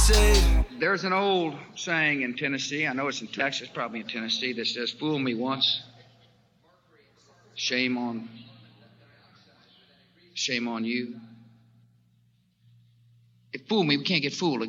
say. There's an old saying in Tennessee, I know it's in Texas, probably in Tennessee, that says, fool me once, shame on you. If fool me, we can't get fooled again.